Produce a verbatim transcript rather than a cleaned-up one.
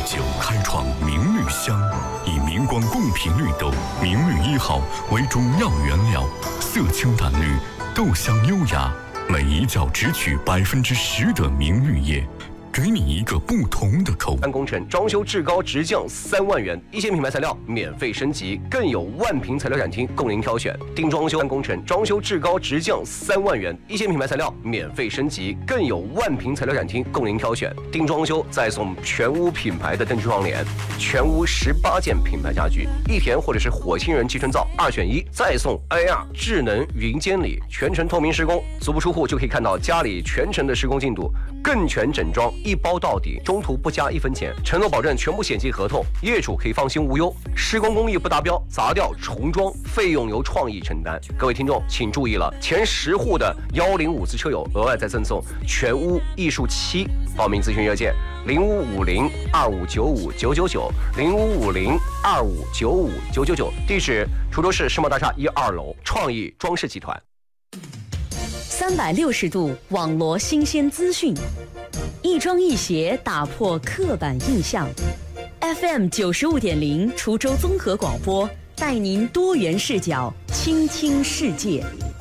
九开创明绿香，以明光共频绿豆明绿一号为中药原料，色清淡绿，豆香优雅，每一角只取百分之十的明绿叶，给你一个不同的口感。 工程装修至高直降三万元，一线品牌材料免费升级，更有万平材料展厅供您挑选。定装修工程装修至高直降三万元，一线品牌材料免费升级，更有万平材料展厅供您挑选。定装修再送全屋品牌的灯具窗帘，全屋十八件品牌家具，一田或者是火星人集成灶二选一，再送 A R 智能云监理，全程透明施工，足不出户就可以看到家里全程的施工进度，更全整装。一包到底，中途不加一分钱，承诺保证全部险金合同，业主可以放心无忧。施工工艺不达标，砸掉重装，费用由创意承担。各位听众请注意了，前十户的幺零五次车友额外再赠送全屋艺术漆。报名咨询热线零五五零二五九五九九九零五五零二五九五九九九，地址滁州市世贸大厦一二楼，创意装饰集团。 三百六十度网罗新鲜资讯，一装一鞋打破刻板印象。F M 九十五点零滁州综合广播，带您多元视角倾听世界。